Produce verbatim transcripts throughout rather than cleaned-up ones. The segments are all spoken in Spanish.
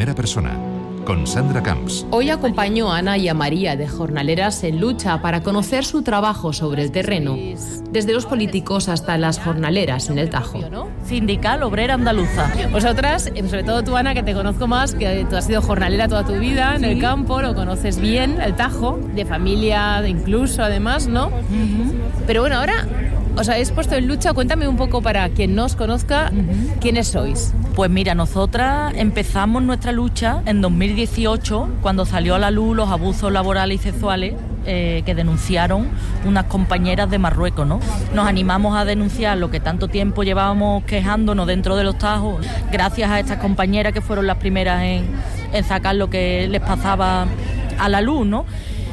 primera persona, con Sandra Camps. Hoy acompañó a Ana y a María de Jornaleras en Lucha para conocer su trabajo sobre el terreno, desde los políticos hasta las jornaleras en el Tajo. Sindical Obrera Andaluza. Vosotras, sobre todo tú, Ana, que te conozco más, que tú has sido jornalera toda tu vida en sí. el campo, lo conoces bien, el Tajo, de familia incluso además, ¿no? Uh-huh. Pero bueno, ahora os habéis puesto en lucha. Cuéntame un poco, para quien no os conozca, uh-huh. ¿quiénes sois? Pues mira, nosotras empezamos nuestra lucha en dos mil dieciocho, cuando salió a la luz los abusos laborales y sexuales eh, que denunciaron unas compañeras de Marruecos, ¿no? Nos animamos a denunciar lo que tanto tiempo llevábamos quejándonos dentro de los Tajos, gracias a estas compañeras que fueron las primeras en, en sacar lo que les pasaba a la luz, ¿no?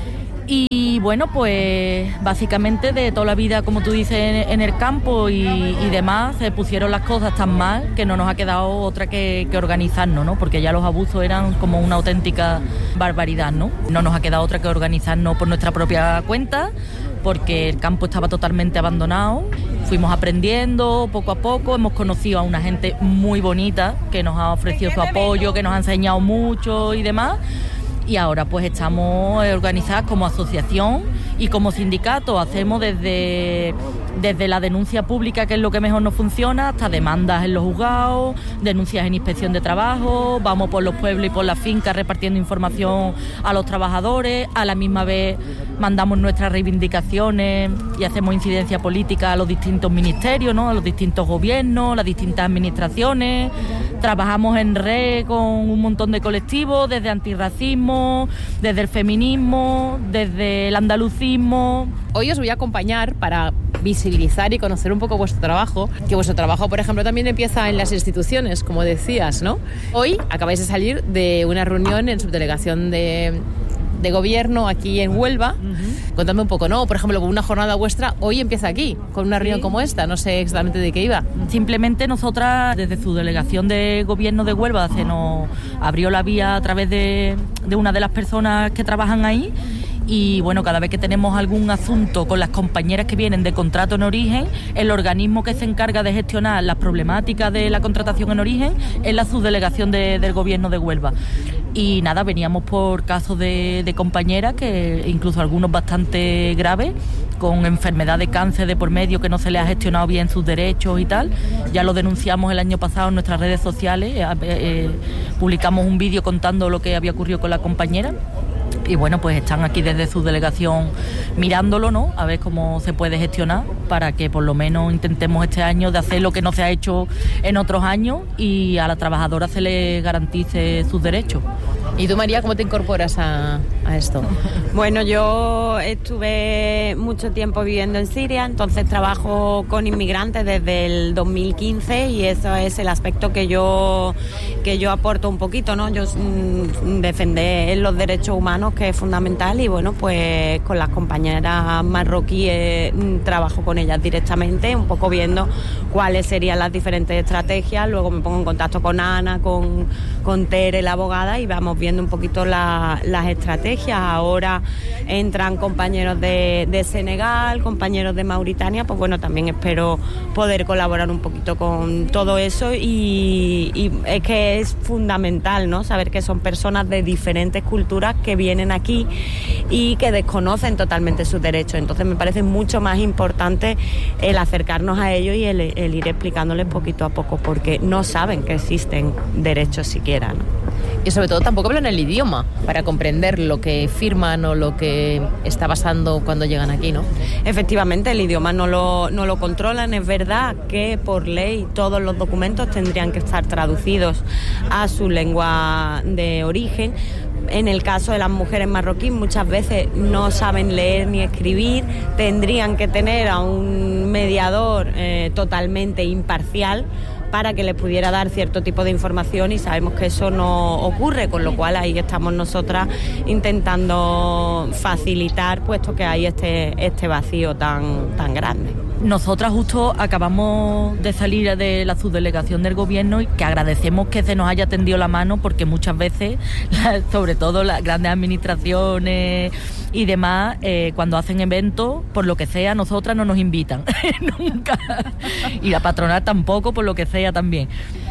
Y bueno, pues básicamente de toda la vida, como tú dices, en, en el campo y, y demás, se pusieron las cosas tan mal que no nos ha quedado otra que, que organizarnos, ¿no? Porque ya los abusos eran como una auténtica barbaridad, ¿no? No nos ha quedado otra que organizarnos por nuestra propia cuenta, porque el campo estaba totalmente abandonado. Fuimos aprendiendo poco a poco, hemos conocido a una gente muy bonita que nos ha ofrecido su apoyo, que nos ha enseñado mucho y demás. Y ahora pues estamos organizadas como asociación y como sindicato. Hacemos desde, desde la denuncia pública, que es lo que mejor nos funciona, hasta demandas en los juzgados, denuncias en inspección de trabajo, vamos por los pueblos y por las fincas repartiendo información a los trabajadores, a la misma vez mandamos nuestras reivindicaciones y hacemos incidencia política a los distintos ministerios, ¿no? A los distintos gobiernos, las distintas administraciones. Trabajamos en red con un montón de colectivos, desde antirracismo, desde el feminismo, desde el andalucismo. Hoy os voy a acompañar para visibilizar y conocer un poco vuestro trabajo, que vuestro trabajo, por ejemplo, también empieza en las instituciones, como decías, ¿no? Hoy acabáis de salir de una reunión en subdelegación de... de gobierno aquí en Huelva. Uh-huh. Contadme un poco, ¿no? Por ejemplo, una jornada vuestra hoy empieza aquí, con una reunión sí. como esta, no sé exactamente de qué iba. Simplemente nosotras, desde su delegación de gobierno de Huelva, se nos abrió la vía a través de, de una de las personas que trabajan ahí. Y bueno, cada vez que tenemos algún asunto con las compañeras que vienen de contrato en origen, el organismo que se encarga de gestionar las problemáticas de la contratación en origen es la subdelegación de, del gobierno de Huelva. Y nada, veníamos por casos de, de compañeras, que incluso algunos bastante graves, con enfermedad de cáncer de por medio, que no se les ha gestionado bien sus derechos y tal. Ya lo denunciamos el año pasado en nuestras redes sociales, eh, eh, publicamos un vídeo contando lo que había ocurrido con la compañera. Y bueno, pues están aquí desde su delegación mirándolo, ¿no? A ver cómo se puede gestionar para que por lo menos intentemos este año de hacer lo que no se ha hecho en otros años y a la trabajadora se le garantice sus derechos. ¿Y tú, María, cómo te incorporas a, a esto? Bueno, yo estuve mucho tiempo viviendo en Siria, entonces trabajo con inmigrantes desde el dos mil quince y eso es el aspecto que yo, que yo aporto un poquito, ¿no? Yo mm, defender los derechos humanos, que es fundamental, y bueno, pues con las compañeras marroquíes trabajo con ellas directamente, un poco viendo cuáles serían las diferentes estrategias. Luego me pongo en contacto con Ana, con, con Tere, la abogada, y vamos viendo un poquito la, las estrategias. Ahora entran compañeros de, de Senegal, compañeros de Mauritania, pues bueno, también espero poder colaborar un poquito con todo eso, y, y es que es fundamental, ¿no? Saber que son personas de diferentes culturas que vienen aquí y que desconocen totalmente sus derechos. Entonces me parece mucho más importante el acercarnos a ellos y el, el ir explicándoles poquito a poco, porque no saben que existen derechos siquiera, ¿no? Y sobre todo tampoco hablan el idioma para comprender lo que firman o lo que está pasando cuando llegan aquí, ¿no? Efectivamente, el idioma no lo, no lo controlan. Es verdad que por ley todos los documentos tendrían que estar traducidos a su lengua de origen. En el caso de las mujeres marroquíes, muchas veces no saben leer ni escribir, tendrían que tener a un mediador eh, totalmente imparcial para que les pudiera dar cierto tipo de información, y sabemos que eso no ocurre, con lo cual ahí estamos nosotras intentando facilitar, puesto que hay este, este vacío tan, tan grande. Nosotras justo acabamos de salir de la subdelegación del gobierno y que agradecemos que se nos haya tendido la mano, porque muchas veces, sobre todo las grandes administraciones y demás, eh, cuando hacen eventos, por lo que sea, nosotras no nos invitan, nunca. Y la patronal tampoco, por lo que sea también.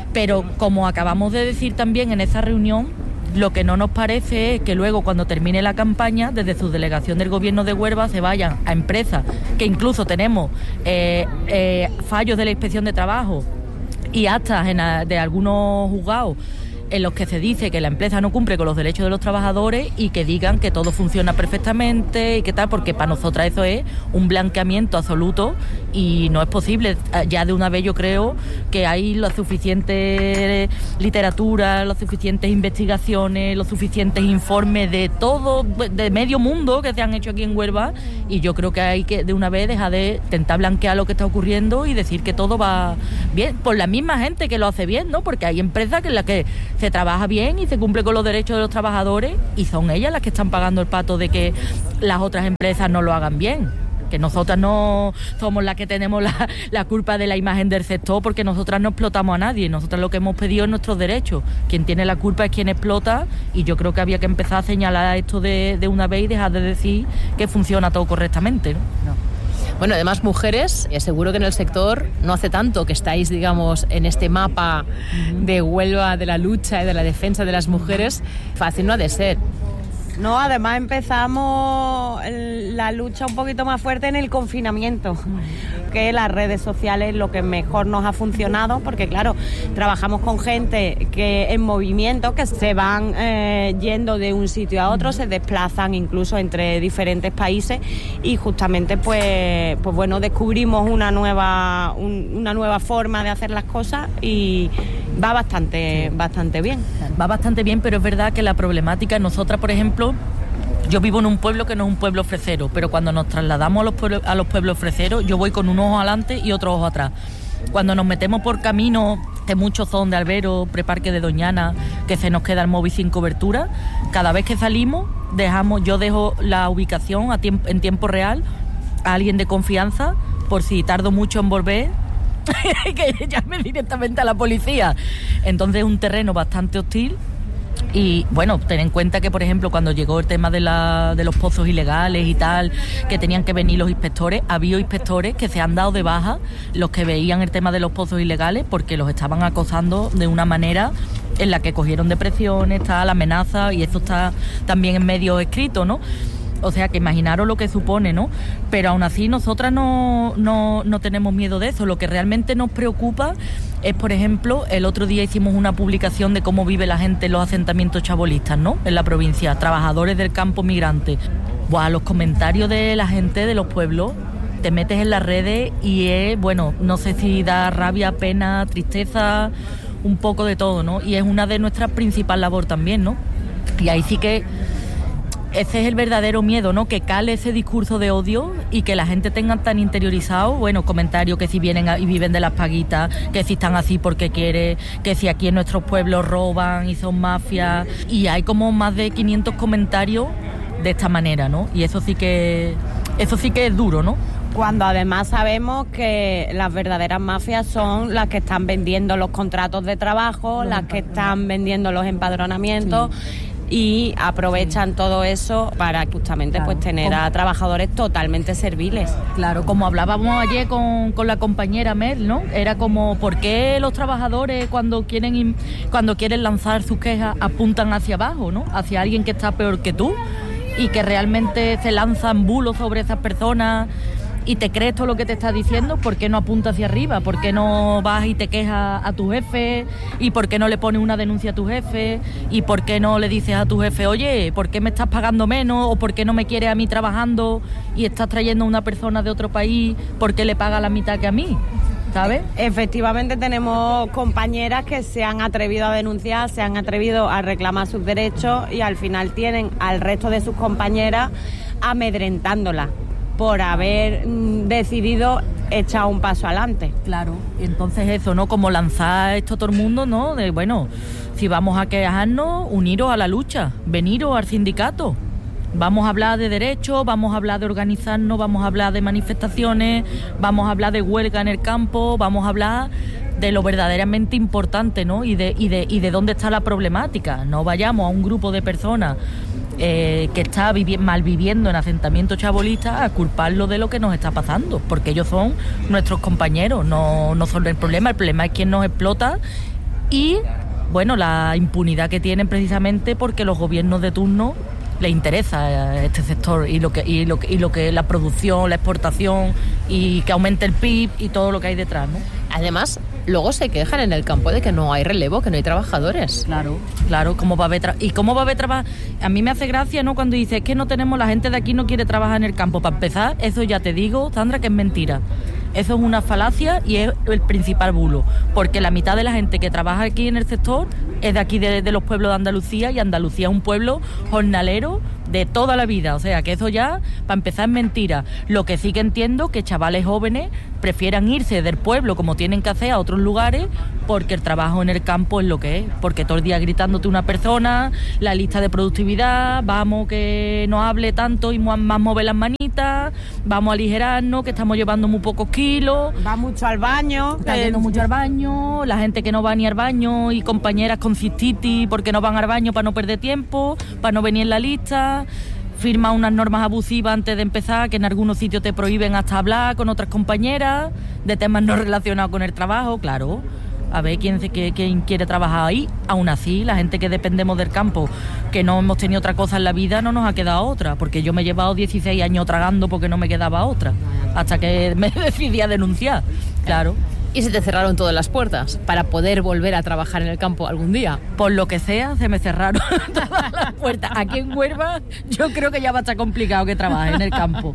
Pero como acabamos de decir también en esa reunión, lo que no nos parece es que luego, cuando termine la campaña, desde su delegación del gobierno de Huelva se vayan a empresas que incluso tenemos eh, eh, fallos de la inspección de trabajo y actas en a, de algunos juzgados en los que se dice que la empresa no cumple con los derechos de los trabajadores y que digan que todo funciona perfectamente y que tal, porque para nosotras eso es un blanqueamiento absoluto y no es posible. Ya de una vez yo creo que hay la suficiente literatura, las suficientes investigaciones, los suficientes informes de todo, de medio mundo que se han hecho aquí en Huelva, y yo creo que hay que de una vez dejar de intentar blanquear lo que está ocurriendo y decir que todo va bien, por la misma gente que lo hace bien, ¿no? Porque hay empresas que en las que se trabaja bien y se cumple con los derechos de los trabajadores y son ellas las que están pagando el pato de que las otras empresas no lo hagan bien. Que nosotras no somos las que tenemos la, la culpa de la imagen del sector, porque nosotras no explotamos a nadie. Nosotras lo que hemos pedido es nuestros derechos. Quien tiene la culpa es quien explota, y yo creo que había que empezar a señalar esto de, de una vez y dejar de decir que funciona todo correctamente, ¿no? No. Bueno, además, mujeres, eh, seguro que en el sector no hace tanto que estáis, digamos, en este mapa de Huelva de la lucha y de la defensa de las mujeres. Fácil no ha de ser. No, además empezamos la lucha un poquito más fuerte en el confinamiento, que las redes sociales lo que mejor nos ha funcionado, porque claro, trabajamos con gente que en movimiento, que se van eh, yendo de un sitio a otro, se desplazan incluso entre diferentes países, y justamente pues, pues bueno, descubrimos una nueva, un, una nueva forma de hacer las cosas y va bastante, bastante bien. Va bastante bien, pero es verdad que la problemática, nosotras por ejemplo, yo vivo en un pueblo que no es un pueblo fresero, pero cuando nos trasladamos a los pueblos, a los pueblos freseros, yo voy con un ojo adelante y otro ojo atrás. Cuando nos metemos por caminos de muchos zonas de Albero, preparque de Doñana, que se nos queda el móvil sin cobertura, cada vez que salimos, dejamos, yo dejo la ubicación a tiempo, en tiempo real a alguien de confianza, por si tardo mucho en volver, que llame directamente a la policía. Entonces es un terreno bastante hostil. Y bueno, ten en cuenta que, por ejemplo, cuando llegó el tema de, la, de los pozos ilegales y tal, que tenían que venir los inspectores, había inspectores que se han dado de baja, los que veían el tema de los pozos ilegales, porque los estaban acosando de una manera en la que cogieron depresiones, tal, amenazas, y eso está también en medios escritos, ¿no? O sea, que imaginaros lo que supone, ¿no? Pero aún así nosotras no, no, no tenemos miedo de eso. Lo que realmente nos preocupa es, por ejemplo, el otro día hicimos una publicación de cómo vive la gente en los asentamientos chabolistas, ¿no? En la provincia, trabajadores del campo migrantes. Buah, los comentarios de la gente de los pueblos, te metes en las redes y es, bueno, no sé si da rabia, pena, tristeza, un poco de todo, ¿no? Y es una de nuestras principales labores también, ¿no? Y ahí sí que ese es el verdadero miedo, ¿no? Que cale ese discurso de odio y que la gente tenga tan interiorizado, bueno, comentarios que si vienen a, y viven de las paguitas, que si están así porque quiere, que si aquí en nuestros pueblos roban y son mafias, y hay como más de quinientos comentarios de esta manera, ¿no? Y eso sí que, eso sí que es duro, ¿no? Cuando además sabemos que las verdaderas mafias son las que están vendiendo los contratos de trabajo, los las que están vendiendo los empadronamientos. Sí. Y aprovechan todo eso para justamente claro, pues tener a trabajadores totalmente serviles. Claro, como hablábamos ayer con, con la compañera Mel, ¿no? Era como, ¿por qué los trabajadores cuando quieren cuando quieren lanzar sus quejas apuntan hacia abajo, ¿no? Hacia alguien que está peor que tú, y que realmente se lanzan bulos sobre esas personas y te crees todo lo que te está diciendo? ¿Por qué no apuntas hacia arriba? ¿Por qué no vas y te quejas a tu jefe? ¿Y por qué no le pones una denuncia a tu jefe? ¿Y por qué no le dices a tu jefe, oye, ¿por qué me estás pagando menos? ¿O por qué no me quieres a mí trabajando y estás trayendo a una persona de otro país? ¿Por qué le paga la mitad que a mí? ¿Sabes? Efectivamente tenemos compañeras que se han atrevido a denunciar, se han atrevido a reclamar sus derechos, y al final tienen al resto de sus compañeras amedrentándolas por haber mm, decidido echar un paso adelante. Claro, y entonces eso, ¿no? Como lanzar esto a todo el mundo, ¿no? De, bueno, si vamos a quejarnos, uniros a la lucha, veniros al sindicato. Vamos a hablar de derechos, vamos a hablar de organizarnos, vamos a hablar de manifestaciones, vamos a hablar de huelga en el campo, vamos a hablar de lo verdaderamente importante, ¿no? Y de, y de, y de dónde está la problemática. No vayamos a un grupo de personas eh, que está vivi- mal viviendo en asentamientos chabolistas a culparlo de lo que nos está pasando, porque ellos son nuestros compañeros, no, no son el problema. El problema es quien nos explota y, bueno, la impunidad que tienen precisamente porque los gobiernos de turno les interesa este sector y lo que y lo que y lo que la producción, la exportación y que aumente el P I B y todo lo que hay detrás, ¿no? Además, luego se quejan en el campo de que no hay relevo, que no hay trabajadores. Claro, claro, ¿cómo va a haber tra- y cómo va a haber trabajo? A mí me hace gracia, ¿no? Cuando dices que no tenemos, la gente de aquí no quiere trabajar en el campo. Para empezar, eso ya te digo, Sandra, que es mentira. Eso es una falacia y es el principal bulo, porque la mitad de la gente que trabaja aquí en el sector es de aquí, de, de los pueblos de Andalucía, y Andalucía es un pueblo jornalero de toda la vida, o sea que eso ya, para empezar, es mentira. Lo que sí que entiendo que chavales jóvenes prefieran irse del pueblo, como tienen que hacer, a otros lugares, porque el trabajo en el campo es lo que es, porque todo el día gritándote una persona, la lista de productividad, vamos que no hable tanto y más mover las manitas, vamos a aligerarnos, que estamos llevando muy pocos kilos. Va mucho al baño. Está yendo mucho al baño, la gente que no va ni al baño y compañeras con cistitis porque no van al baño para no perder tiempo, para no venir en la lista. Firma unas normas abusivas antes de empezar, que en algunos sitios te prohíben hasta hablar con otras compañeras de temas no relacionados con el trabajo, claro. A ver quién, quién quiere trabajar ahí. Aún así, la gente que dependemos del campo, que no hemos tenido otra cosa en la vida, no nos ha quedado otra, porque yo me he llevado dieciséis años tragando porque no me quedaba otra, hasta que me decidí a denunciar, claro. Y se te cerraron todas las puertas para poder volver a trabajar en el campo algún día. Por lo que sea, se me cerraron todas las puertas. Aquí en Huelva yo creo que ya va a estar complicado que trabaje en el campo.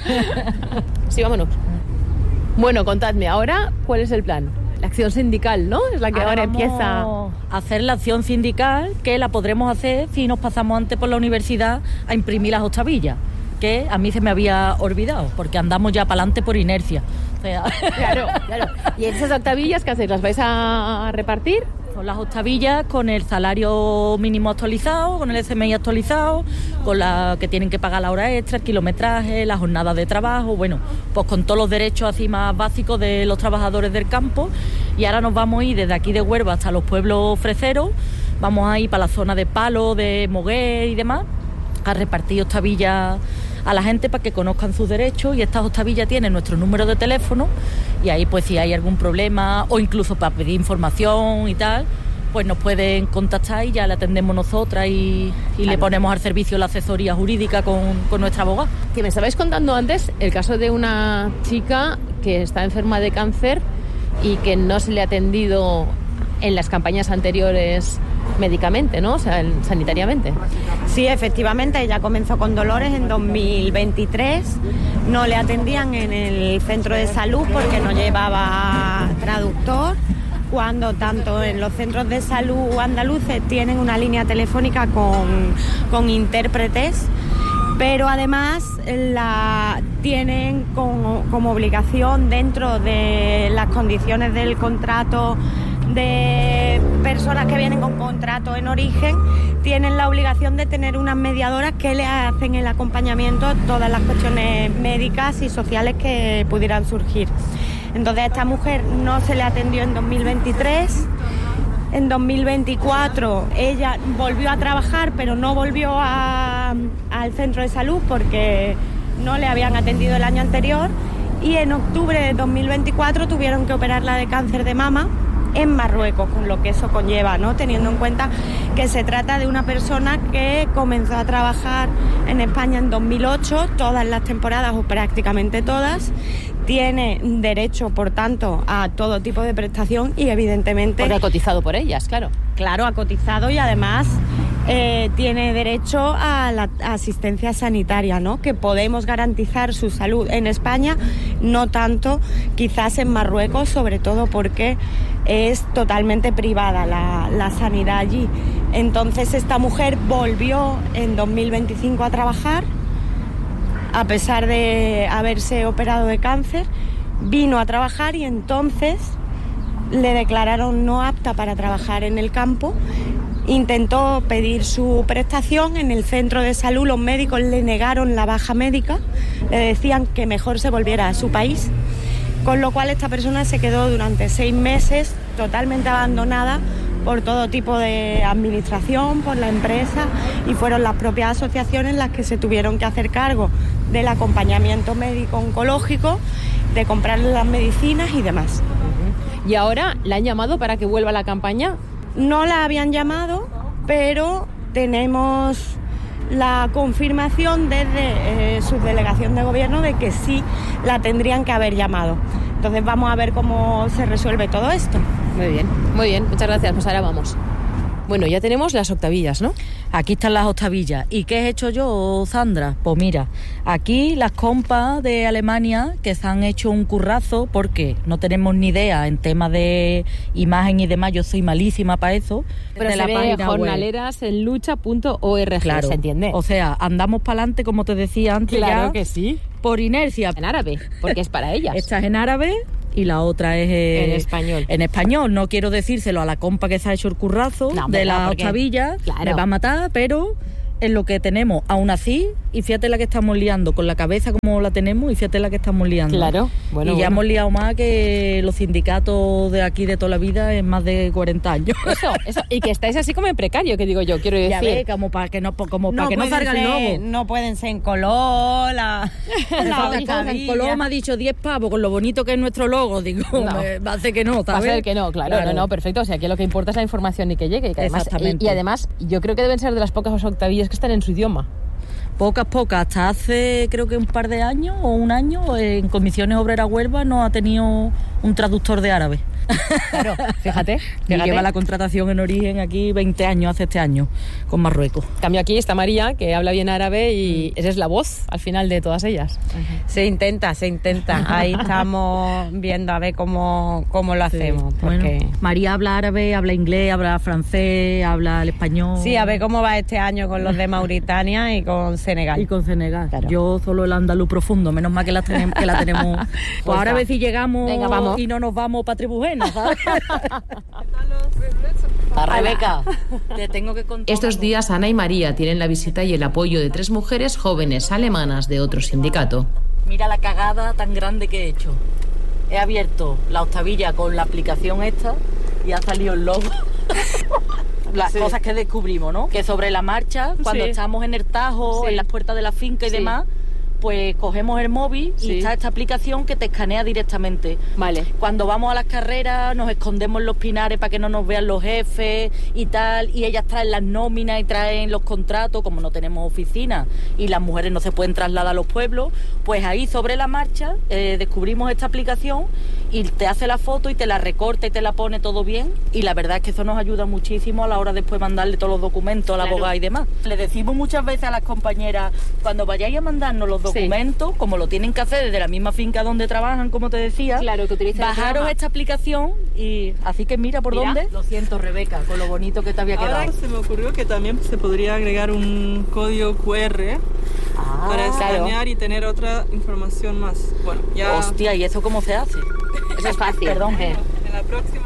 Sí, vámonos. Bueno, contadme ahora, ¿cuál es el plan? La acción sindical, ¿no? Es la que ahora, ahora empieza a hacer la acción sindical, que la podremos hacer si nos pasamos antes por la universidad a imprimir las octavillas, que a mí se me había olvidado, porque andamos ya para adelante por inercia. O sea, claro, claro. ¿Y esas octavillas qué hacéis? ¿Las vais a repartir? Son las octavillas con el salario mínimo actualizado, con el S M I actualizado, con la que tienen que pagar la hora extra, el kilometraje, las jornadas de trabajo, bueno, pues con todos los derechos así más básicos de los trabajadores del campo. Y ahora nos vamos a ir desde aquí de Huelva hasta los pueblos freseros, vamos a ir para la zona de Palo, de Moguer y demás, a repartir octavillas a la gente para que conozcan sus derechos, y estas octavillas tienen nuestro número de teléfono, y ahí pues si hay algún problema o incluso para pedir información y tal, pues nos pueden contactar y ya le atendemos nosotras y, y claro, le ponemos al servicio la asesoría jurídica con, con nuestra abogada. Que me estabais contando antes el caso de una chica que está enferma de cáncer y que no se le ha atendido en las campañas anteriores médicamente, ¿no? O sea, sanitariamente. Sí, efectivamente, ella comenzó con dolores en dos mil veintitrés, no le atendían en el centro de salud porque no llevaba traductor, cuando tanto en los centros de salud andaluces tienen una línea telefónica con, con intérpretes, pero además la tienen como, como obligación dentro de las condiciones del contrato de personas que vienen con contrato en origen, tienen la obligación de tener unas mediadoras que le hacen el acompañamiento a todas las cuestiones médicas y sociales que pudieran surgir. Entonces a esta mujer no se le atendió en dos mil veintitrés, en dos mil veinticuatro ella volvió a trabajar, pero no volvió a, al centro de salud porque no le habían atendido el año anterior, y en octubre de dos mil veinticuatro tuvieron que operarla de cáncer de mama en Marruecos, con lo que eso conlleva, ¿no? Teniendo en cuenta que se trata de una persona que comenzó a trabajar en España en dos mil ocho, todas las temporadas o prácticamente todas, tiene derecho, por tanto, a todo tipo de prestación y evidentemente... Porque ha cotizado por ellas, claro. Claro, ha cotizado y además eh, tiene derecho a la asistencia sanitaria, ¿no? Que podemos garantizar su salud en España, no tanto quizás en Marruecos, sobre todo porque es totalmente privada la, la sanidad allí. Entonces esta mujer volvió en dos mil veinticinco a trabajar, a pesar de haberse operado de cáncer, vino a trabajar y entonces le declararon no apta para trabajar en el campo. Intentó pedir su prestación en el centro de salud, los médicos le negaron la baja médica, le decían que mejor se volviera a su país, con lo cual esta persona se quedó durante seis meses totalmente abandonada por todo tipo de administración, por la empresa, y fueron las propias asociaciones las que se tuvieron que hacer cargo del acompañamiento médico oncológico, de comprarle las medicinas y demás. ¿Y ahora la han llamado para que vuelva a la campaña? No la habían llamado, pero tenemos la confirmación desde eh, subdelegación de gobierno de que sí la tendrían que haber llamado. Entonces vamos a ver cómo se resuelve todo esto. Muy bien, muy bien, muchas gracias, pues ahora vamos. Bueno, ya tenemos las octavillas, ¿no? Aquí están las octavillas. ¿Y qué he hecho yo, Sandra? Pues mira, aquí las compas de Alemania que se han hecho un currazo porque no tenemos ni idea en temas de imagen y demás, yo soy malísima para eso. Pero de se la ve página jornaleras en lucha punto org, claro, ¿se entiende? O sea, andamos para adelante, como te decía antes. Claro ya, que sí. Por inercia. En árabe, porque es para ellas. Esta es en árabe y la otra es eh, en español. En español. No quiero decírselo a la compa que se ha hecho el currazo no, de la porque... octavilla, claro. Me va a matar, pero es lo que tenemos. Aún así, y fíjate la que estamos liando, con la cabeza como la tenemos, y fíjate la que estamos liando. Claro, bueno. Y ya bueno. hemos liado más que los sindicatos de aquí de toda la vida en más de cuarenta años. Eso, eso. Y que estáis así como en precario, que digo yo, quiero decir. Ya ves, como para que no, como para no que no salga el lobo. No pueden ser en color, la, la en color me ha dicho diez pavos con lo bonito que es nuestro logo. Digo, no. me, va a ser que no, ¿sabes? Va a ser que no, claro, claro, no, no, perfecto. O sea, aquí lo que importa es la información y que llegue. Y, que además, y, y además, yo creo que deben ser de las pocas octavillas que están en su idioma. Pocas, pocas. Hasta hace creo que un par de años o un año en Comisiones Obreras Huelva no ha tenido un traductor de árabe. Claro, fíjate, Y fíjate. lleva la contratación en origen aquí veinte años, hace este año, con Marruecos. En cambio aquí está María, que habla bien árabe y esa es la voz al final de todas ellas. Se intenta, se intenta. Ahí estamos viendo a ver cómo, cómo lo hacemos. Sí. Porque... Bueno, María habla árabe, habla inglés, habla francés, habla el español. Sí, a ver cómo va este año con los de Mauritania y con Senegal. Y con Senegal. Claro. Yo solo el andaluz profundo, menos mal que la tenemos. Que la tenemos. Pues, pues ahora a ver si llegamos. Venga, vamos. Y no nos vamos para Tribujena, ¿sabes? A Rebeca, te tengo que contar. Estos días Ana y María tienen la visita y el apoyo de tres mujeres jóvenes alemanas de otro sindicato. Mira la cagada tan grande que he hecho. He abierto la octavilla con la aplicación esta y ha salido el logo. Las sí. cosas que descubrimos, ¿no? Que sobre la marcha, cuando sí. estamos en el Tajo, sí. en las puertas de la finca y sí. demás, pues cogemos el móvil y sí. está esta aplicación que te escanea directamente. Vale. Cuando vamos a las carreras nos escondemos en los pinares para que no nos vean los jefes y tal, y ellas traen las nóminas y traen los contratos, como no tenemos oficina y las mujeres no se pueden trasladar a los pueblos, pues ahí sobre la marcha eh, descubrimos esta aplicación y te hace la foto y te la recorta y te la pone todo bien, y la verdad es que eso nos ayuda muchísimo a la hora de después mandarle todos los documentos a la claro. abogada y demás. Le decimos muchas veces a las compañeras, cuando vayáis a mandarnos los documentos, sí. como lo tienen que hacer desde la misma finca donde trabajan, como te decía, claro, que bajaros esta aplicación y así que mira por mira. dónde. Lo siento, Rebeca, con lo bonito que te había quedado. Ahora se me ocurrió que también se podría agregar un código cu erre ah, para escanear claro. y tener otra información más. Bueno, ya... Hostia, ¿y eso cómo se hace? Eso es fácil. Perdón, eh. En la próxima...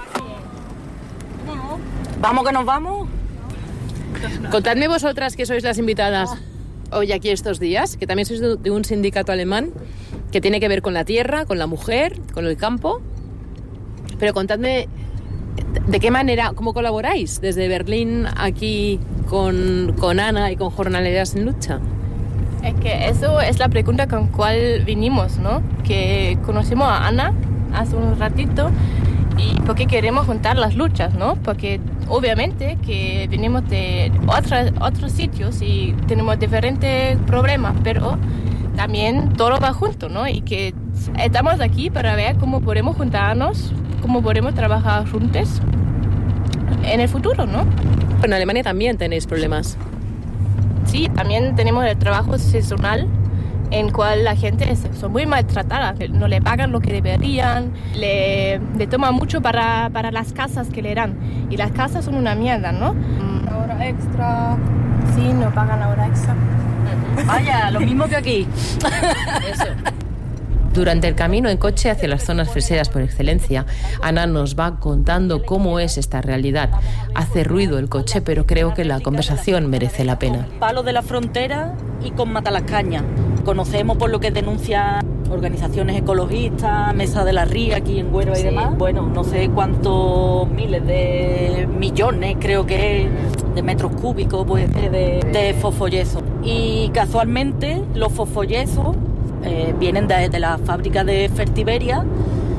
No. ¿Vamos que nos vamos? Contadme vosotras que sois las invitadas ah. hoy aquí estos días, que también sois de un sindicato alemán que tiene que ver con la tierra, con la mujer, con el campo. Pero contadme de qué manera, cómo colaboráis desde Berlín aquí con, con Ana y con Jornaleras en Lucha. Es que eso es la pregunta con cual vinimos, ¿no? Que conocimos a Ana hace un ratito y porque queremos juntar las luchas, ¿no? Porque obviamente que venimos de otras, otros sitios y tenemos diferentes problemas, pero también todo va junto, ¿no? Y que estamos aquí para ver cómo podemos juntarnos, cómo podemos trabajar juntos en el futuro, ¿no? En Alemania también tenéis problemas. Sí, también tenemos el trabajo sazonal, en cual la gente es, son muy maltratada, no le pagan lo que deberían, le, le toman mucho para, para las casas que le dan, y las casas son una mierda, ¿no? La hora extra. Sí, no pagan la hora extra. Vaya, lo mismo que aquí. Eso. Durante el camino en coche hacia las zonas freseras por excelencia, Ana nos va contando cómo es esta realidad. Hace ruido el coche, pero creo que la conversación merece la pena. Palo de la Frontera y con Matalascaña. Conocemos por lo que denuncian organizaciones ecologistas, Mesa de la Ría aquí en Huelva y sí. demás. Bueno, no sé cuántos miles de millones, creo que de metros cúbicos puede ser de, de fosfoyeso. Y casualmente los fosfoyesos Eh, vienen de, de la fábrica de Fertiberia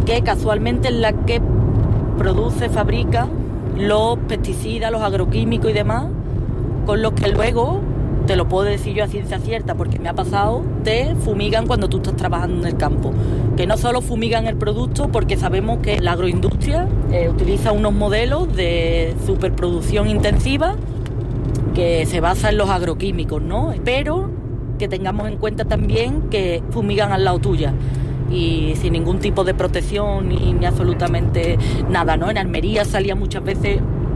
que casualmente es la que produce, fabrica los pesticidas, los agroquímicos y demás, con los que luego, te lo puedo decir yo a ciencia cierta porque me ha pasado, te fumigan cuando tú estás trabajando en el campo. Que no solo fumigan el producto, porque sabemos que la agroindustria eh, utiliza unos modelos de superproducción intensiva que se basa en los agroquímicos, ¿no? Pero que tengamos en cuenta también que fumigan al lado tuya y sin ningún tipo de protección ni, ni absolutamente nada, ¿no? En Almería salía muchas veces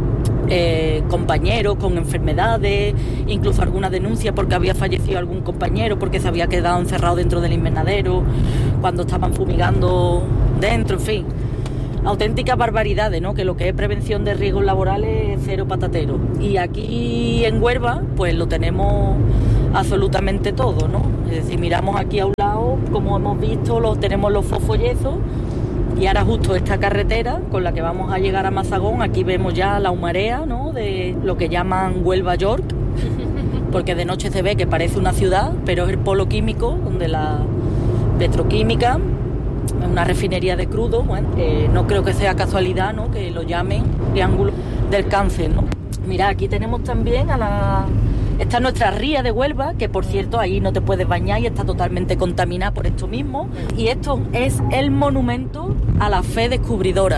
eh, compañeros con enfermedades, incluso alguna denuncia porque había fallecido algún compañero porque se había quedado encerrado dentro del invernadero cuando estaban fumigando dentro, en fin. Auténticas barbaridades, ¿no? Que lo que es prevención de riesgos laborales es cero patatero. Y aquí en Huelva, pues lo tenemos absolutamente todo, ¿no? Es decir, miramos aquí a un lado, como hemos visto, los, tenemos los fosfoyesos, y ahora justo esta carretera con la que vamos a llegar a Mazagón, aquí vemos ya la humarea, ¿no? De lo que llaman Huelva York, porque de noche se ve que parece una ciudad, pero es el polo químico, donde la petroquímica, una refinería de crudo, bueno, eh, no creo que sea casualidad, ¿no? Que lo llamen Triángulo del Cáncer, ¿no? Mira, aquí tenemos también a la... Está nuestra ría de Huelva, que por cierto ahí no te puedes bañar y está totalmente contaminada por esto mismo. Y esto es el monumento a la fe descubridora.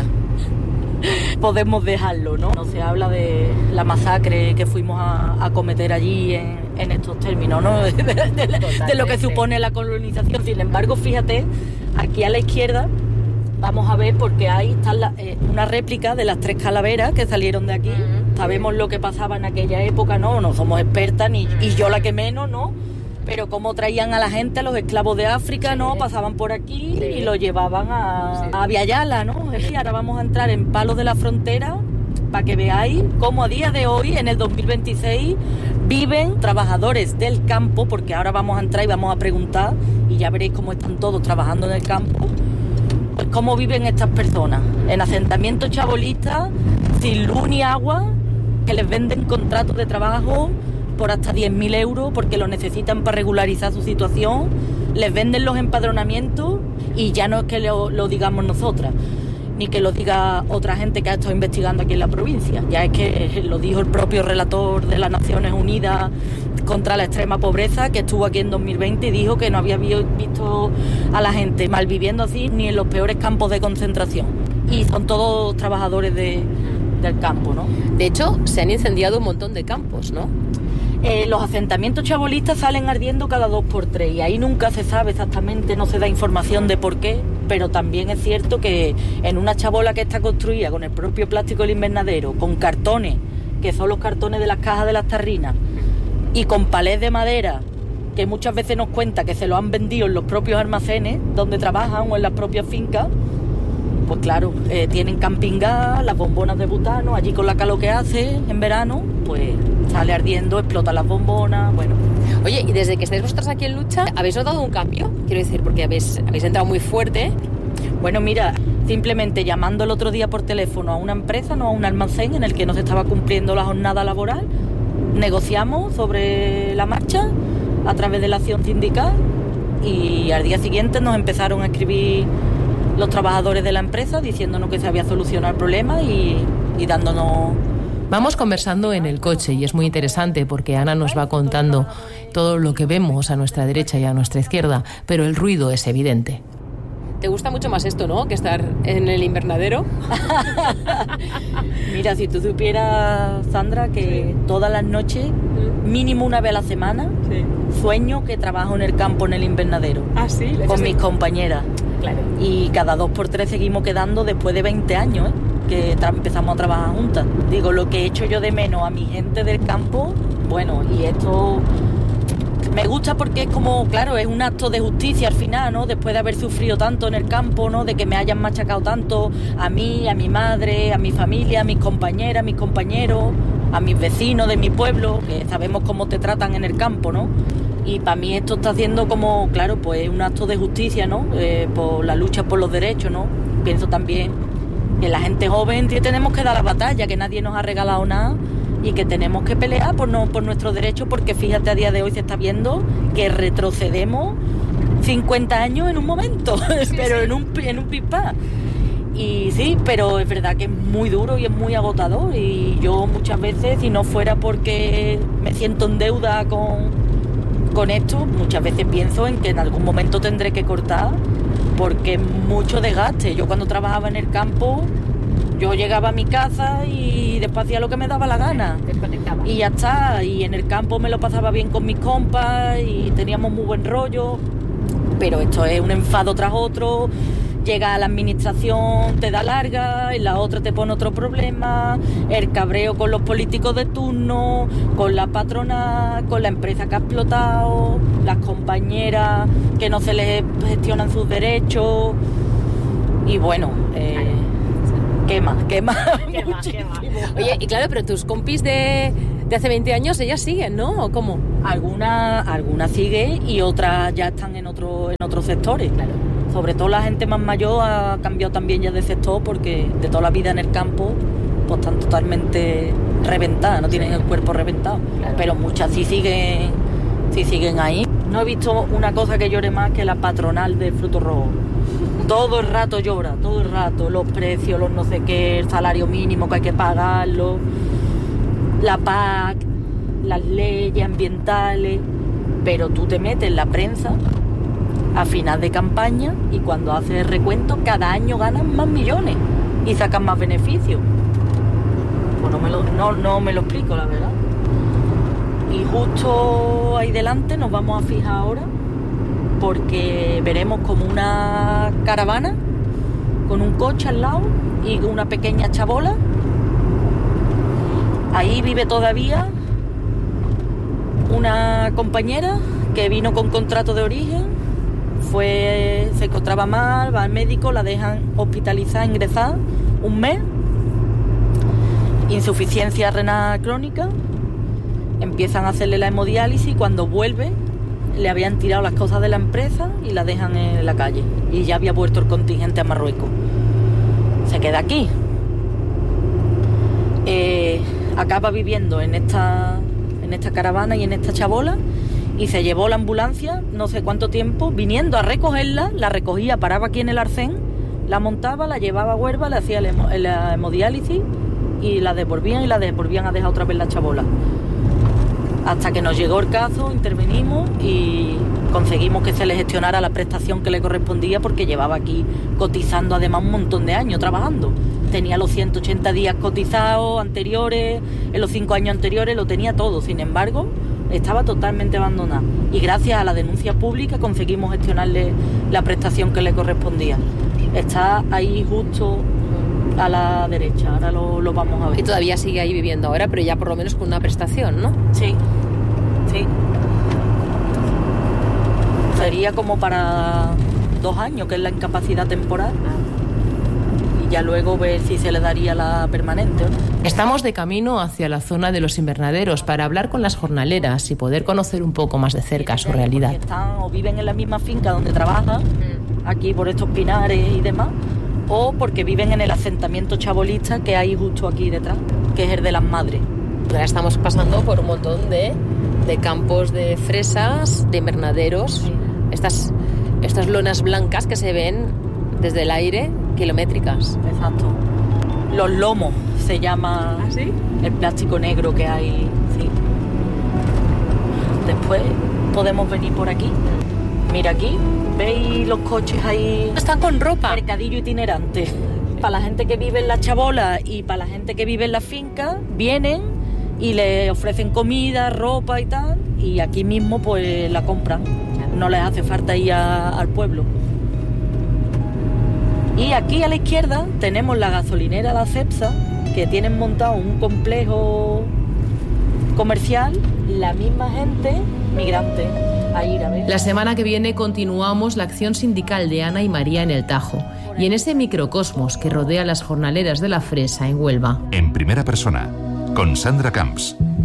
Podemos dejarlo, ¿no? No se habla de la masacre que fuimos a, a cometer allí en, en estos términos, ¿no? De, de, de, de lo que supone la colonización. Sin embargo, fíjate, aquí a la izquierda vamos a ver, porque ahí está la, eh, una réplica de las tres calaveras que salieron de aquí. Sabemos lo que pasaba en aquella época, ¿no? No somos expertas, ni y yo la que menos, ¿no? Pero cómo traían a la gente, a los esclavos de África, ¿no? Pasaban por aquí y los llevaban a, a Viayala, ¿no? Y ahora vamos a entrar en Palos de la Frontera para que veáis cómo a día de hoy, en el dos mil veintiséis, viven trabajadores del campo, porque ahora vamos a entrar y vamos a preguntar, y ya veréis cómo están todos trabajando en el campo. Pues cómo viven estas personas, en asentamientos chabolistas, sin luz ni agua, que les venden contratos de trabajo por hasta diez mil euros porque lo necesitan para regularizar su situación, les venden los empadronamientos y ya no es que lo, lo digamos nosotras, ni que lo diga otra gente que ha estado investigando aquí en la provincia, ya es que lo dijo el propio relator de las Naciones Unidas contra la extrema pobreza, que estuvo aquí en dos mil veinte y dijo que no había visto a la gente malviviendo así ni en los peores campos de concentración. Y son todos trabajadores de, del campo, ¿no? De hecho, se han incendiado un montón de campos, ¿no? Eh, los asentamientos chabolistas salen ardiendo cada dos por tres y ahí nunca se sabe exactamente, no se da información de por qué, pero también es cierto que en una chabola que está construida con el propio plástico del invernadero, con cartones, que son los cartones de las cajas de las tarrinas, y con palés de madera, que muchas veces nos cuenta que se lo han vendido en los propios almacenes donde trabajan o en las propias fincas, pues claro, eh, tienen camping gas, las bombonas de butano, allí con la calor que hace en verano, pues sale ardiendo, explotan las bombonas, bueno. Oye, y desde que estáis vosotras aquí en lucha, ¿habéis notado un cambio? Quiero decir, porque habéis, habéis entrado muy fuerte. Bueno, mira, simplemente llamando el otro día por teléfono a una empresa, no a un almacén en el que no se estaba cumpliendo la jornada laboral, negociamos sobre la marcha a través de la acción sindical y al día siguiente nos empezaron a escribir los trabajadores de la empresa diciéndonos que se había solucionado el problema y, y dándonos... Vamos conversando en el coche y es muy interesante porque Ana nos va contando todo lo que vemos a nuestra derecha y a nuestra izquierda, pero el ruido es evidente. ¿Te gusta mucho más esto, no?, que estar en el invernadero? Mira, si tú supieras, Sandra, que sí, todas las noches, mínimo una vez a la semana, sí, sueño que trabajo en el campo, en el invernadero. Ah, sí. Con mis compañeras. Claro. Y cada dos por tres seguimos quedando después de veinte años, ¿eh?, que tra- empezamos a trabajar juntas. Digo, lo que he hecho yo de menos a mi gente del campo, bueno, y esto me gusta porque es como, claro, es un acto de justicia al final, ¿no? Después de haber sufrido tanto en el campo, ¿no?, de que me hayan machacado tanto a mí, a mi madre, a mi familia, a mis compañeras, a mis compañeros, a mis vecinos de mi pueblo, que sabemos cómo te tratan en el campo, ¿no? Y para mí esto está haciendo como, claro, pues un acto de justicia, ¿no?, eh, por la lucha por los derechos, ¿no? Pienso también que la gente joven tenemos que dar la batalla, que nadie nos ha regalado nada y que tenemos que pelear por, no, por nuestros derechos, porque fíjate, a día de hoy se está viendo que retrocedemos cincuenta años en un momento, sí, pero sí. en un, en un pispás. Y sí, pero es verdad que es muy duro y es muy agotador. Y yo muchas veces, si no fuera porque me siento en deuda con, con esto, muchas veces pienso en que en algún momento tendré que cortar porque es mucho desgaste. Yo cuando trabajaba en el campo, yo llegaba a mi casa y después hacía lo que me daba la gana. Y ya está. Y en el campo me lo pasaba bien con mis compas y teníamos muy buen rollo. Pero esto es un enfado tras otro. Llega a la administración, te da larga, y la otra te pone otro problema, el cabreo con los políticos de turno, con la patronal, con la empresa que ha explotado, las compañeras que no se les gestionan sus derechos. Y bueno, eh, quema, quema, quema, quema. Oye, y claro, pero tus compis de, de hace veinte años, ellas siguen, ¿no? ¿O cómo? Algunas algunas siguen y otras ya están en, otro, en otros sectores. Claro. Sobre todo la gente más mayor ha cambiado también ya de sector porque de toda la vida en el campo pues están totalmente reventadas, no tienen el cuerpo reventado. Claro. Pero muchas sí siguen, sí siguen ahí. No he visto una cosa que llore más que la patronal de frutos rojos. Todo el rato llora, todo el rato, los precios, los no sé qué, el salario mínimo que hay que pagarlo, la P A C, las leyes ambientales, pero tú te metes en la prensa a final de campaña y cuando haces el recuento cada año ganan más millones y sacan más beneficios. Pues no me lo, no, no me lo explico, la verdad. Y justo ahí delante nos vamos a fijar ahora porque veremos como una caravana con un coche al lado y una pequeña chabola. Ahí vive todavía una compañera que vino con contrato de origen. Fue, se encontraba mal, va al médico, la dejan hospitalizada, ingresada un mes, insuficiencia renal crónica, empiezan a hacerle la hemodiálisis y cuando vuelve le habían tirado las cosas de la empresa y la dejan en la calle y ya había vuelto el contingente a Marruecos. Se queda aquí. Eh, acaba viviendo en esta, en esta caravana y en esta chabola. Y se llevó la ambulancia no sé cuánto tiempo, viniendo a recogerla, la recogía, paraba aquí en el arcén, la montaba, la llevaba a Huelva, le hacía la hemodiálisis y la devolvían y la devolvían a dejar otra vez la chabola. Hasta que nos llegó el caso, intervenimos y conseguimos que se le gestionara la prestación que le correspondía porque llevaba aquí cotizando además un montón de años trabajando. Tenía los ciento ochenta días cotizados anteriores, en los cinco años anteriores lo tenía todo, sin embargo estaba totalmente abandonada y gracias a la denuncia pública conseguimos gestionarle la prestación que le correspondía. Está ahí justo a la derecha, ahora lo, lo vamos a ver. Y todavía sigue ahí viviendo ahora, pero ya por lo menos con una prestación, ¿no? Sí, sí. Sería como para dos años, que es la incapacidad temporal. Y ya luego ver si se le daría la permanente, ¿no? Estamos de camino hacia la zona de los invernaderos para hablar con las jornaleras y poder conocer un poco más de cerca su realidad. Están o viven en la misma finca donde trabajan, aquí por estos pinares y demás, o porque viven en el asentamiento chabolista que hay justo aquí detrás, que es el de las madres. Ahora estamos pasando por un montón de, de campos de fresas, de invernaderos, sí. estas, estas lonas blancas que se ven desde el aire, kilométricas. Exacto. Los lomos se llama. ¿Ah, sí? El plástico negro que hay, sí. Después podemos venir por aquí. Mira aquí, ¿veis los coches ahí? Están con ropa. Mercadillo itinerante. Para la gente que vive en la chabola y para la gente que vive en la finca, vienen y le ofrecen comida, ropa y tal, y aquí mismo pues la compran. No les hace falta ir a, al pueblo. Y aquí a la izquierda tenemos la gasolinera La Cepsa, que tienen montado un complejo comercial, la misma gente migrante. A ir a ver. La semana que viene continuamos la acción sindical de Ana y María en el Tajo y en ese microcosmos que rodea a las jornaleras de la fresa en Huelva. En primera persona, con Sandra Camps.